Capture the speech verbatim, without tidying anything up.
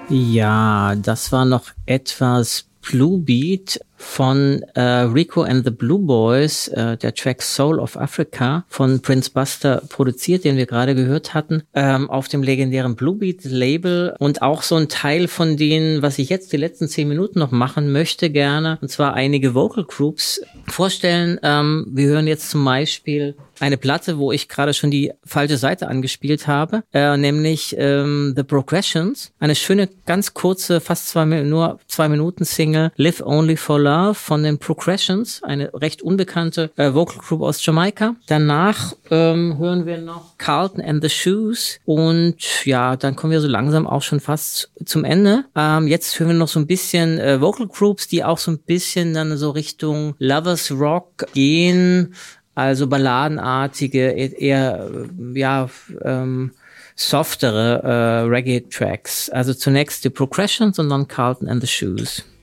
Ja, das war noch etwas Blue Beat von äh, Rico and the Blue Boys, äh, der Track Soul of Africa von Prince Buster produziert, den wir gerade gehört hatten, ähm, auf dem legendären Blue Beat Label, und auch so ein Teil von denen, was ich jetzt die letzten zehn Minuten noch machen möchte gerne, und zwar einige Vocal Groups vorstellen. Ähm, wir hören jetzt zum Beispiel eine Platte, wo ich gerade schon die falsche Seite angespielt habe, äh, nämlich ähm, The Progressions, eine schöne, ganz kurze, fast zwei, nur zwei Minuten Single, Live Only for Love von den Progressions, eine recht unbekannte äh, Vocal Group aus Jamaika. Danach ähm, hören wir noch Carlton and the Shoes, und ja, dann kommen wir so langsam auch schon fast zum Ende. Ähm, jetzt hören wir noch so ein bisschen äh, Vocal Groups, die auch so ein bisschen dann so Richtung Lovers Rock gehen, also balladenartige, eher, ja, ähm, softere äh, Reggae-Tracks. Also zunächst die Progressions und dann Carlton and the Shoes.